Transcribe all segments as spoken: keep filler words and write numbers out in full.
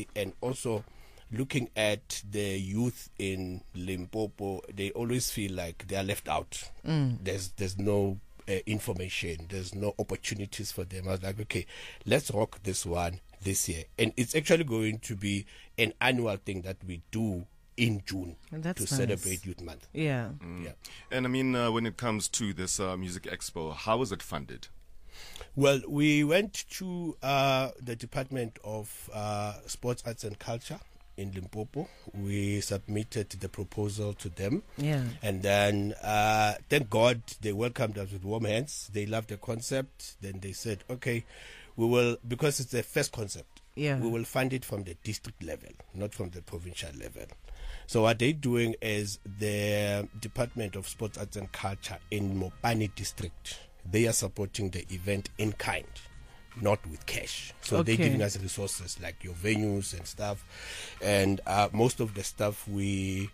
industry, and also looking at the youth in Limpopo, they always feel like they are left out. Mm. There's there's no uh, information, there's no opportunities for them. I was like, okay, let's rock this one this year. And it's actually going to be an annual thing that we do in June That's to nice. celebrate Youth Month. Yeah. Mm. Yeah. And I mean, uh, when it comes to this uh, music expo, how is it funded? Well, we went to uh, the Department of uh, Sports, Arts and Culture in Limpopo. We submitted the proposal to them. Yeah. And then, uh, thank God, they welcomed us with warm hands. They loved the concept. Then they said, okay, we will, because it's the first concept, Yeah. we will fund it from the district level, not from the provincial level. So what they're doing is the Department of Sports, Arts and Culture in Mopani district, they are supporting the event in kind, not with cash. So Okay. they're giving us resources like your venues and stuff. And uh, most of the stuff we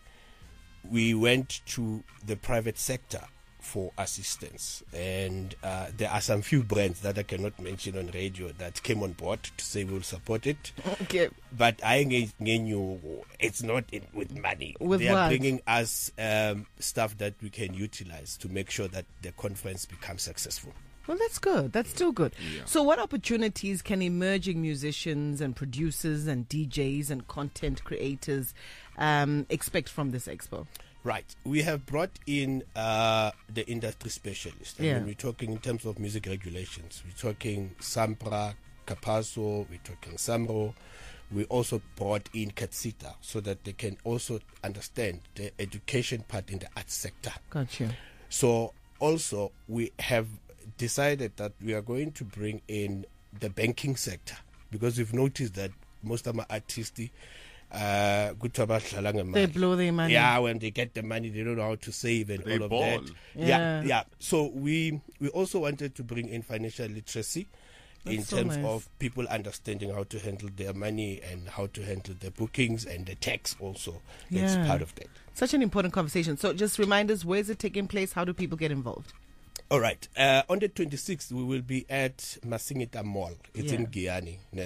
we went to the private sector for assistance. And uh, there are some few brands that I cannot mention on radio that came on board to say we'll support it. Okay. But I you it's not in, with money. With they are what? bringing us um, stuff that we can utilize to make sure that the conference becomes successful. Well, that's good. That's still good. Yeah. So what opportunities can emerging musicians and producers and D Js and content creators um, expect from this expo? Right. We have brought in uh, the industry specialists. I Yeah. mean, we're talking in terms of music regulations. We're talking SAMPRA, Capasso, we're talking SAMRO. We also brought in Katsita so that they can also understand the education part in the arts sector. Gotcha. So also we have decided that we are going to bring in the banking sector, because we've noticed that most of my artists uh They blow their money. yeah, when they get the money they don't know how to save and They all of ball. that. Yeah. yeah yeah so we we also wanted to bring in financial literacy in That's so terms nice. of people understanding how to handle their money and how to handle the bookings and the tax also. It's Yeah. part of that. Such an important conversation. So just remind us, where is it taking place? How do people get involved? All right. Uh, on the twenty-sixth, we will be at Masingita Mall. It's Yeah. in Giyani. Ne?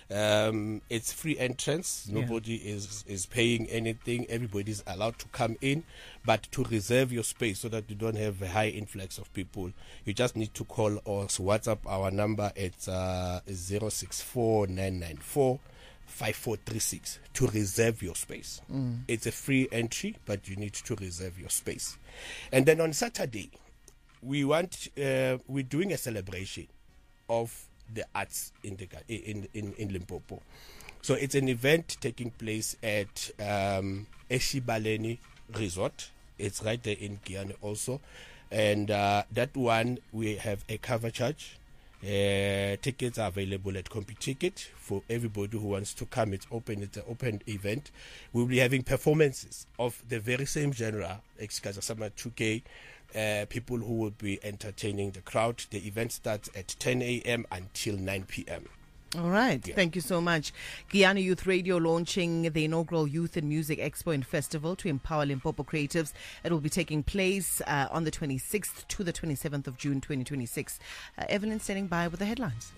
Um, it's free entrance. Yeah. Nobody is, is paying anything. Everybody is allowed to come in. But to reserve your space so that you don't have a high influx of people, you just need to call or WhatsApp our number. It's uh, zero six four nine nine four five four three six to reserve your space. Mm. It's a free entry, but you need to reserve your space. And then on Saturday, we want uh, we're doing a celebration of the arts in the ga- in in in Limpopo. So it's an event taking place at um, Eshibaleni Resort. It's right there in Giyani also, and uh, that one we have a cover charge. Uh, tickets are available at CompuTicket for everybody who wants to come. It's open. It's an open event. We'll be having performances of the very same genre, Exkazasama two K. Uh, people who will be entertaining the crowd. The event starts at ten a.m. until nine p.m. All right. Yeah. Thank you so much. Guyana Youth Radio launching the inaugural Youth and Music Expo and Festival to empower Limpopo creatives. It will be taking place uh, on the twenty-sixth to the twenty-seventh of June twenty twenty-six. Uh, Evelyn standing by with the headlines.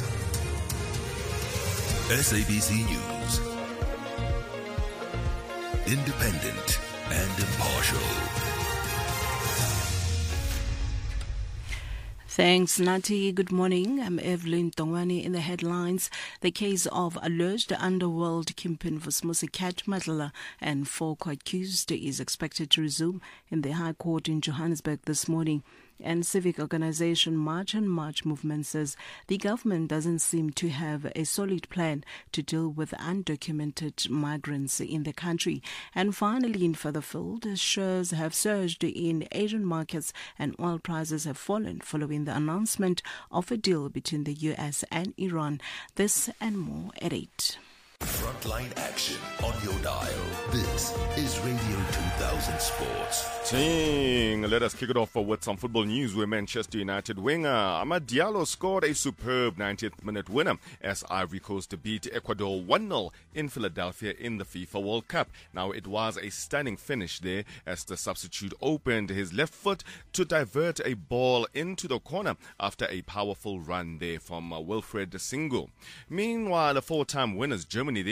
S A B C News. Independent and impartial. Thanks, Nati. Good morning. I'm Evelyn Tongwani. In the headlines, the case of alleged underworld kingpin Vusmusi Cat Matla and four co-accused is expected to resume in the High Court in Johannesburg this morning. And civic organization March and March movement says the government doesn't seem to have a solid plan to deal with undocumented migrants in the country. And finally, in Furtherfield, shares have surged in Asian markets and oil prices have fallen following the announcement of a deal between the U S and Iran. This and more at eight. Frontline action on your dial. This is Radio two thousand Sports. Ting. Let us kick it off with some football news where Manchester United winger Amad Diallo scored a superb ninetieth minute winner as Ivory Coast beat Ecuador one nil in Philadelphia in the FIFA World Cup. Now, it was a stunning finish there as the substitute opened his left foot to divert a ball into the corner after a powerful run there from uh, Wilfred Singo. Meanwhile, the four-time winners Germany